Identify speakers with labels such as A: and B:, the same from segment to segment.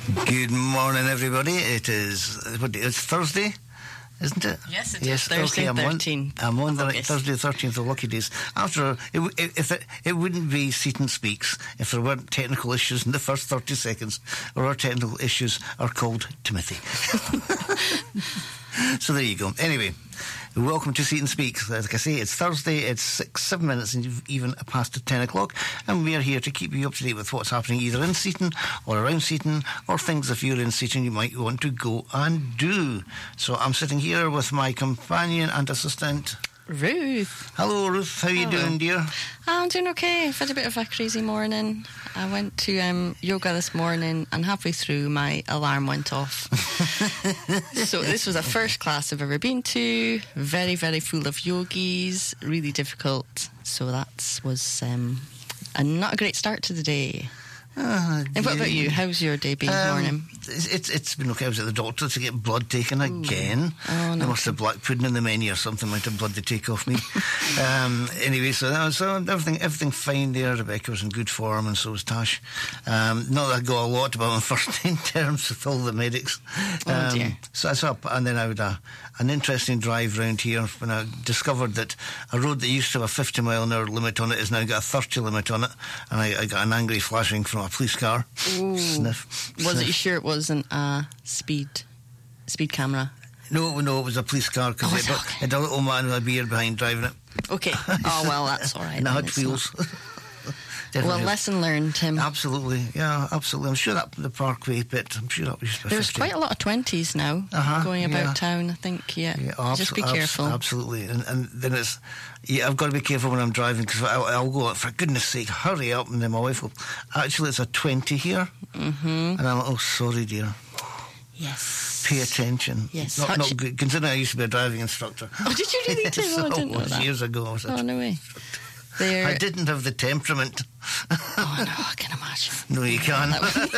A: Good morning, everybody. It's Thursday, isn't it?
B: Yes, it is. Thursday, 13th.
A: I'm on Thursday, 13th of Lucky Days. After, it wouldn't be Seaton Speaks if there weren't technical issues in the first 30 seconds, or our technical issues are called Timothy. So there you go. Anyway, welcome to Seaton Speaks. Like I say, it's Thursday, it's 7 minutes and even past 10 o'clock, and we are here to keep you up to date with what's happening either in Seaton or around Seaton, or things if you're in Seaton you might want to go and do. So I'm sitting here with my companion and assistant,
B: Ruth.
A: Hello, Ruth. How are you doing, dear?
B: I'm doing okay. I've had a bit of a crazy morning. I went to yoga this morning, and halfway through my alarm went off. So this was the first class I've ever been to. Very, very full of yogis. Really difficult. So that was not a great start to the day. And what about you? How's your day been, morning?
A: It's been okay. I was at the doctor to get blood taken again.
B: Oh, no.
A: They must have black pudding in the menu or something, might have blood to take off me. Anyway, so everything fine there. Rebecca was in good form, and so was Tash. Not that I got a lot, but I'm first in terms with all the medics.
B: Oh dear.
A: So I saw, and then I had an interesting drive round here when I discovered that a road that used to have a 50 mile an hour limit on it has now got a 30 limit on it, and I got an angry flashing from a police car.
B: Ooh.
A: Sniff.
B: Was it? You sure it wasn't a speed camera?
A: No, it was a police car because it had a little man with a beard behind driving it.
B: Okay. Oh well, that's all right.
A: And it had wheels.
B: Well, lesson learned, Tim.
A: Absolutely, yeah, absolutely. I'm sure that the Parkway bit, I'm sure that was...
B: There's quite a lot of 20s now going about town, I think, just be careful.
A: Absolutely. And then it's... Yeah, I've got to be careful when I'm driving, because I'll go, for goodness sake, hurry up, and then my wife will... Actually, it's a 20 here. Mm-hmm. And I'm like, oh, sorry, dear.
B: Yes.
A: Pay attention.
B: Yes.
A: Not good, considering I used to be a driving instructor.
B: Oh, did you really, Tim?
A: So,
B: I didn't know that.
A: Years ago, I was
B: Oh, no way.
A: I didn't have the temperament.
B: Oh, no, I can imagine.
A: No, you can't.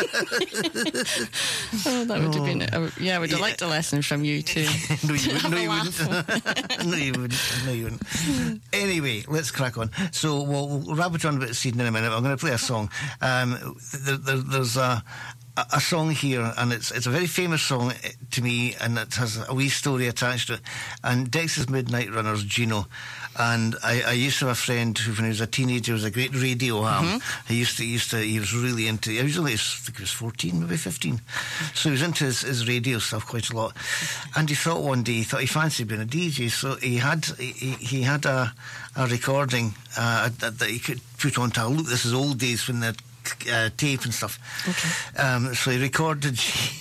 B: That would have been... I would have liked a lesson from you, too.
A: No, you wouldn't. No, you wouldn't. Anyway, let's crack on. So we'll rabbit on about Seaton in a minute. I'm going to play a song. There's a song here, and it's a very famous song to me, and it has a wee story attached to it. And Dex's Midnight Runners, Gino. And I used to have a friend who, when he was a teenager, was a great radio ham. He was really into, I think he was 14, maybe 15. So he was into his radio stuff quite a lot. And he thought one day, he fancied being a DJ, so he had a recording that he could put on to, look, this is old days when the tape and stuff. Okay. So he recorded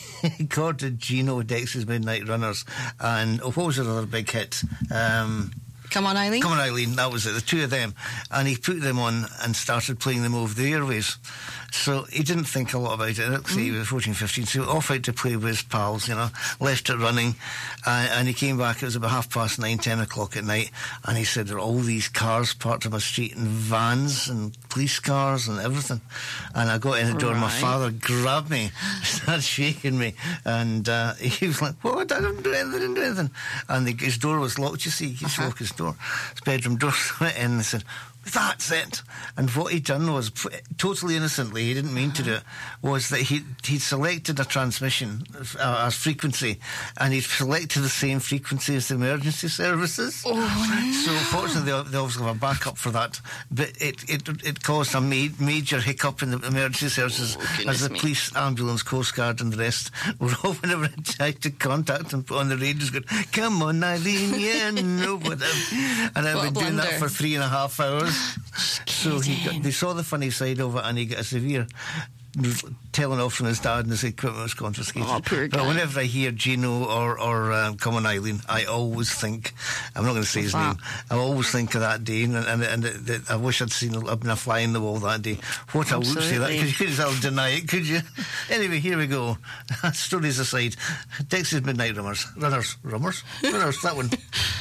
A: Gino, Dex's Midnight Runners, and what was another big hit?
B: Come On Eileen?
A: Come On Eileen, that was it, the two of them. And he put them on and started playing them over the airwaves. So he didn't think a lot about it. He was 14, 15, so off out to play with his pals, left it running. And he came back, it was about 9:30, 10 o'clock at night, and he said there are all these cars parked on my street, and vans and police cars and everything. And I got in the door, and my father grabbed me, started shaking me, and he was like, what? I didn't do anything. And his door was locked, you see, he used to lock his door, his bedroom door, went in and said, that's it. And what he'd done was, totally innocently, he didn't mean to do it, was that he'd selected a transmission, a frequency, and he'd selected the same frequency as the emergency services.
B: Oh, no.
A: So fortunately they obviously have a backup for that, but it caused a major hiccup in the emergency services, as the police, ambulance, Coast Guard and the rest were all, whenever I tried to contact and put on the radios going, come on Eileen, yeah, no, whatever. And I've been doing that for 3.5 hours. So they saw the funny side of it, and he got a severe telling off from his dad, and his equipment was confiscated.
B: Oh, poor guy.
A: But whenever I hear Gino or Come On Eileen, I always think, I'm not going to say his name, I always think of that day, and I wish I'd been a fly in the wall that day. What a whoopsie that, because you couldn't deny it, could you? Anyway, here we go. Stories aside, Dex's Midnight Runners, that one.